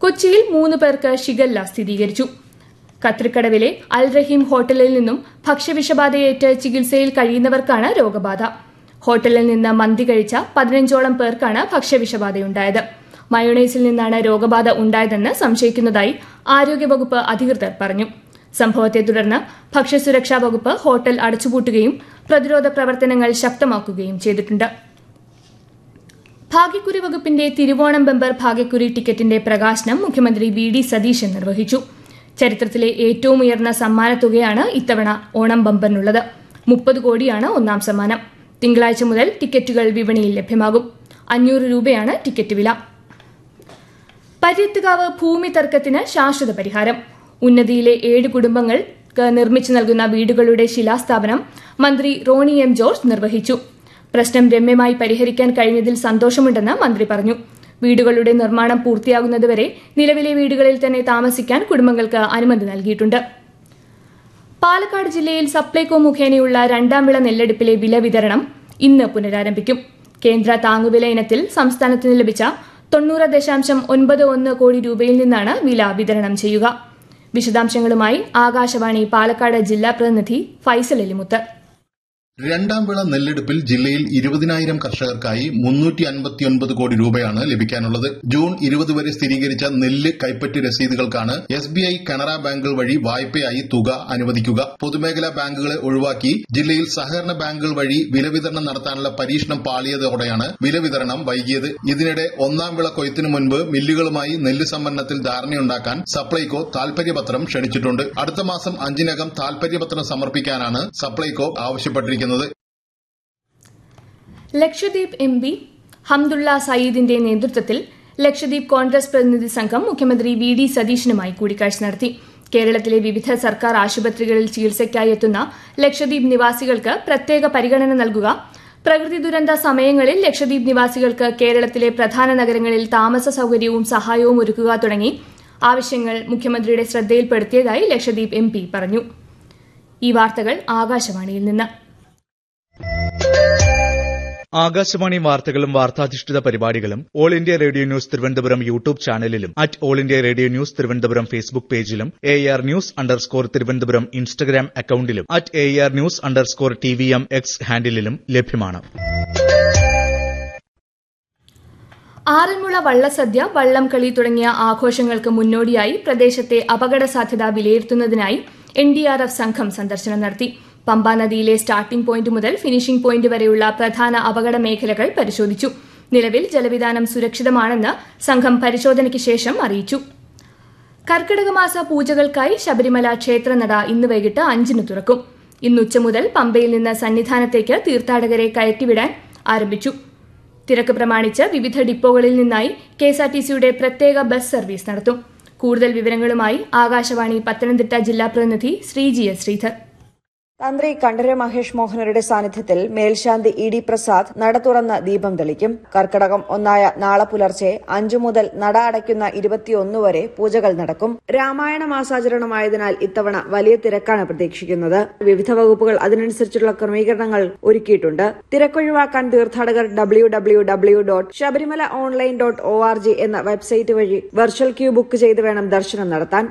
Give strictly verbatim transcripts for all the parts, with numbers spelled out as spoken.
കൊച്ചിയിൽ മൂന്ന് പേർക്ക് ഷിഗല്ല സ്ഥിരീകരിച്ചു. കത്രിക്കടവിലെ അൽ റഹീം ഹോട്ടലിൽ നിന്നും ഭക്ഷ്യവിഷബാധയേറ്റ് ചികിത്സയിൽ കഴിയുന്നവർക്കാണ് രോഗബാധ. ഹോട്ടലിൽ നിന്ന് മന്തി കഴിച്ച പതിനഞ്ചോളം പേർക്കാണ് ഭക്ഷ്യവിഷബാധയുണ്ടായത്. മയോണൈസിൽ നിന്നാണ് രോഗബാധ ഉണ്ടായതെന്ന് സംശയിക്കുന്നതായി ആരോഗ്യവകുപ്പ് അധികൃതർ പറഞ്ഞു. സംഭവത്തെ തുടർന്ന് ഭക്ഷ്യസുരക്ഷാ വകുപ്പ് ഹോട്ടൽ അടച്ചുപൂട്ടുകയും പ്രതിരോധ പ്രവർത്തനങ്ങൾ ശക്തമാക്കുകയും ചെയ്തിട്ടുണ്ട്. ഭാഗ്യക്കുറി വകുപ്പിന്റെ തിരുവോണം ബമ്പർ ഭാഗ്യക്കുറി ടിക്കറ്റിന്റെ പ്രകാശനം മുഖ്യമന്ത്രി വി ഡി സതീശൻ നിർവഹിച്ചു. ചരിത്രത്തിലെ ഏറ്റവും ഉയർന്ന സമ്മാനത്തുകയാണ് ഇത്തവണ ഓണം ബമ്പറിനുള്ളത്. മുപ്പത് കോടിയാണ് ഒന്നാം സമ്മാനം. തിങ്കളാഴ്ച മുതൽ ടിക്കറ്റുകൾ വിപണിയിൽ ലഭ്യമാകും. അഞ്ഞൂറ് രൂപയാണ് ടിക്കറ്റ് വില. പര്യത്തുകാവ് ഭൂമി തർക്കത്തിന് ശാശ്വത പരിഹാരം. ഉന്നതിയിലെ ഏഴ് കുടുംബങ്ങൾക്ക് നിർമ്മിച്ചു നൽകുന്ന വീടുകളുടെ ശിലാസ്ഥാപനം മന്ത്രി റോണി എം ജോർജ് നിർവഹിച്ചു. പ്രശ്നം രമ്യമായി പരിഹരിക്കാൻ കഴിഞ്ഞതിൽ സന്തോഷമുണ്ടെന്ന് മന്ത്രി പറഞ്ഞു. വീടുകളുടെ നിർമ്മാണം പൂർത്തിയാകുന്നതുവരെ നിലവിലെ വീടുകളിൽ തന്നെ താമസിക്കാൻ കുടുംബങ്ങൾക്ക് അനുമതി നൽകിയിട്ടുണ്ട്. പാലക്കാട് ജില്ലയിൽ സപ്ലൈകോ മുഖേനയുള്ള രണ്ടാം വിള നെല്ലെടുപ്പിലെ വില വിതരണം ഇന്ന് പുനരാരംഭിക്കും. കേന്ദ്ര താങ്ങുവില ഇനത്തിൽ സംസ്ഥാനത്തിന് ലഭിച്ച തൊണ്ണൂറ് ദശാംശം ഒൻപത് ഒന്ന് കോടി രൂപയിൽ നിന്നാണ് വില വിതരണം ചെയ്യുക. വിശദാംശങ്ങളുമായി ആകാശവാണി പാലക്കാട് ജില്ലാ പ്രതിനിധി ഫൈസൽ എലിമുത്ത്. രണ്ടാം വിള നെല്ലെടുപ്പിൽ ജില്ലയിൽ ഇരുപതിനായിരം കർഷകർക്കായി മുന്നൂറ്റി അൻപത്തിയൊൻപത് കോടി രൂപയാണ് ലഭിക്കാനുള്ളത്. ജൂൺ ഇരുപത് വരെ സ്ഥിരീകരിച്ച നെല്ല് കൈപ്പറ്റ് രസീതുകൾക്കാണ് എസ് ബി ഐ കനറ ബാങ്കുകൾ വഴി വായ്പയായി തുക അനുവദിക്കുക. പൊതുമേഖലാ ബാങ്കുകളെ ഒഴിവാക്കി ജില്ലയിൽ സഹകരണ ബാങ്കുകൾ വഴി വില വിതരണം നടത്താനുള്ള പരീക്ഷണം പാളിയതോടെയാണ് വില വിതരണം വൈകിയത്. ഇതിനിടെ ഒന്നാം വിള കൊയ്ത്തിനു മുൻപ് മില്ലുകളുമായി നെല്ല് സംഭരണത്തിൽ ധാരണയുണ്ടാക്കാൻ സപ്ലൈകോ താൽപര്യപത്രം ക്ഷണിച്ചിട്ടുണ്ട്. അടുത്ത മാസം അഞ്ചിനകം താൽപര്യപത്രം സമർപ്പിക്കാനാണ് സപ്ലൈകോ ആവശ്യപ്പെട്ടിരിക്കുന്നത്. ലക്ഷദ്വീപ് എം പി ഹംദുള്ള സയീദിന്റെ നേതൃത്വത്തിൽ ലക്ഷദ്വീപ് കോൺഗ്രസ് പ്രതിനിധി സംഘം മുഖ്യമന്ത്രി വി ഡി സതീശനുമായി കൂടിക്കാഴ്ച നടത്തി. കേരളത്തിലെ വിവിധ സർക്കാർ ആശുപത്രികളിൽ ചികിത്സയ്ക്കായി എത്തുന്ന ലക്ഷദ്വീപ് നിവാസികൾക്ക് പ്രത്യേക പരിഗണന നൽകുക, പ്രകൃതി ദുരന്ത സമയങ്ങളിൽ ലക്ഷദ്വീപ് നിവാസികൾക്ക് കേരളത്തിലെ പ്രധാന നഗരങ്ങളിൽ താമസ സൌകര്യവും സഹായവും ഒരുക്കുക തുടങ്ങി ആവശ്യങ്ങൾ മുഖ്യമന്ത്രിയുടെ ശ്രദ്ധയിൽപ്പെടുത്തിയതായി ലക്ഷദ്വീപ് എം പി പറഞ്ഞു. ഈ വാർത്തകൾ ആകാശവാണിയിൽ നിന്ന്. ആകാശവാണി വാർത്തകളും വാർത്താധിഷ്ഠിത പരിപാടികളും all India radio news Thiruvananthapuram YouTube ചാനലിലും at all India radio news Thiruvananthapuram Facebook പേജിലും A R news underscore Thiruvananthapuram Instagram അക്കൌണ്ടിലും at A R news underscore T V M X ഹാൻഡിലും ലഭ്യമാണ്. ആറന്മുള വള്ളസദ്യ, വള്ളംകളി തുടങ്ങിയ ആഘോഷങ്ങൾക്ക് മുന്നോടിയായി പ്രദേശത്തെ അപകട സാധ്യത വിലയിരുത്തുന്നതിനായി എൻ ഡി ആർ എഫ് സംഘം സന്ദർശനം നടത്തി. പമ്പാ നദിയിലെ സ്റ്റാർട്ടിംഗ് പോയിന്റ് മുതൽ ഫിനിഷിംഗ് പോയിന്റ് വരെയുള്ള പ്രധാന അപകട മേഖലകൾ പരിശോധിച്ചു. നിലവിൽ ജലവിധാനം സുരക്ഷിതമാണെന്ന് സംഘം പരിശോധനയ്ക്ക് ശേഷം അറിയിച്ചു. കർക്കിടകമാസ പൂജകൾക്കായി ശബരിമല ക്ഷേത്രനട ഇന്ന് വൈകിട്ട് അഞ്ചിന് തുറക്കും. ഇന്ന് ഉച്ച മുതൽ പമ്പയിൽ നിന്ന് സന്നിധാനത്തേക്ക് തീർത്ഥാടകരെ കയറ്റിവിടാൻ ആരംഭിച്ചു. തിരക്ക് പ്രമാണിച്ച് വിവിധ ഡിപ്പോകളിൽ നിന്നായി കെഎസ്ആർടിസിയുടെ പ്രത്യേക ബസ് സർവീസ് നടത്തും. കൂടുതൽ വിവരങ്ങളുമായി ആകാശവാണി പത്തനംതിട്ട ജില്ലാ പ്രതിനിധി ശ്രീജി എസ് ശ്രീധർ. തന്ത്രി കണ്ഠര മഹേഷ് മോഹനരുടെ സാന്നിധ്യത്തിൽ മേൽശാന്തി ഇ ഡി പ്രസാദ് നട തുറന്ന് ദീപം തെളിക്കും. കർക്കടകം ഒന്നായ നാളെ പുലർച്ചെ അഞ്ചു മുതൽ നട അടയ്ക്കുന്ന ഇരുപത്തിയൊന്ന് വരെ പൂജകൾ നടക്കും. രാമായണ മാസാചരണമായതിനാൽ ഇത്തവണ വലിയ തിരക്കാണ് പ്രതീക്ഷിക്കുന്നത്. വിവിധ വകുപ്പുകൾ അതിനനുസരിച്ചുള്ള ക്രമീകരണങ്ങൾ ഒരുക്കിയിട്ടുണ്ട്. തിരക്കൊഴിവാക്കാൻ തീർത്ഥാടകർ W W W dot Sabarimala online dot O R G എന്ന വെബ്സൈറ്റ് വഴി വെർച്വൽ ക്യൂ ബുക്ക് ചെയ്ത് വേണം ദർശനം നടത്താൻ.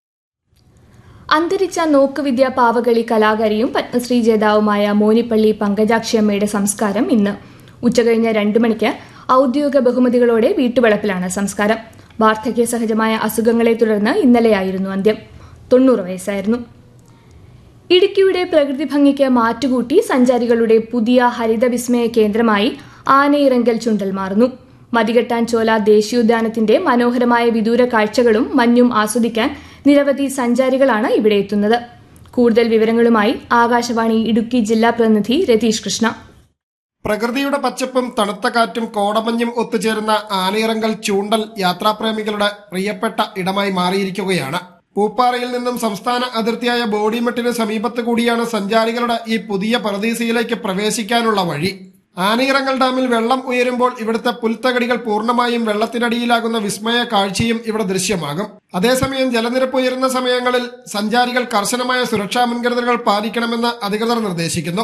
അന്തരിച്ച നോക്കുവിദ്യ പാവകളി കലാകാരിയും പത്മശ്രീ ജേതാവുമായ മോനിപ്പള്ളി പങ്കജാക്ഷിയമ്മയുടെ സംസ്കാരം ഇന്ന് ഉച്ചകഴിഞ്ഞ് രണ്ടു മണിക്ക് ഔദ്യോഗിക ബഹുമതികളോടെ വീട്ടുവളപ്പിലാണ് സംസ്കാരം. വാർദ്ധക്യ സഹജമായ അസുഖങ്ങളെ തുടർന്ന് ഇന്നലെയായിരുന്നു അന്ത്യം. തൊണ്ണൂറ് വയസ്സായിരുന്നു. ഇടുക്കിയുടെ പ്രകൃതി ഭംഗിക്ക് മാറ്റുകൂട്ടി സഞ്ചാരികളുടെ പുതിയ ഹരിതവിസ്മയ കേന്ദ്രമായി ആനയിറങ്കൽ ചുണ്ടൽ മാറുന്നു. മതികെട്ടാൻ ചോല ദേശീയോദ്യാനത്തിന്റെ മനോഹരമായ വിദൂര കാഴ്ചകളും മഞ്ഞും ആസ്വദിക്കാൻ നിരവധി സഞ്ചാരികളാണ് ഇവിടെ എത്തുന്നത്. കൂടുതൽ വിവരങ്ങളുമായി ആകാശവാണി ഇടുക്കി ജില്ലാ പ്രതിനിധി രതീഷ് കൃഷ്ണ. പ്രകൃതിയുടെ പച്ചപ്പും തണുത്ത കാറ്റും കോടമഞ്ഞും ഒത്തുചേരുന്ന ആനയിറങ്കൽ ചൂണ്ടൽ യാത്രാപ്രേമികളുടെ പ്രിയപ്പെട്ട ഇടമായി മാറിയിരിക്കുകയാണ്. പൂപ്പാറയിൽ നിന്നും സംസ്ഥാന അതിർത്തിയായ ബോഡിമെട്ടിന് സമീപത്ത് കൂടിയാണ് സഞ്ചാരികളുടെ ഈ പുതിയ പറുദീസയിലേക്ക് പ്രവേശിക്കാനുള്ള വഴി. ആനയിറങ്കൽ ഡാമിൽ വെള്ളം ഉയരുമ്പോൾ ഇവിടുത്തെ പുൽത്തകടികൾ പൂർണ്ണമായും വെള്ളത്തിനടിയിലാകുന്ന വിസ്മയ കാഴ്ചയും ഇവിടെ ദൃശ്യമാകും. അതേസമയം ജലനിരപ്പ് ഉയരുന്ന സമയങ്ങളിൽ സഞ്ചാരികൾ കർശനമായ സുരക്ഷാ മുൻകരുതലുകൾ പാലിക്കണമെന്ന് അധികൃതർ നിർദ്ദേശിക്കുന്നു.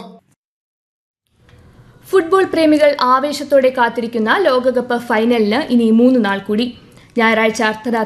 ഫുട്ബോൾ പ്രേമികൾ ആവേശത്തോടെ കാത്തിരിക്കുന്ന ലോകകപ്പ് ഫൈനലിന് ഇനി മൂന്ന് നാൾ കൂടി. ഞായറാഴ്ച അർദ്ധരാത്രി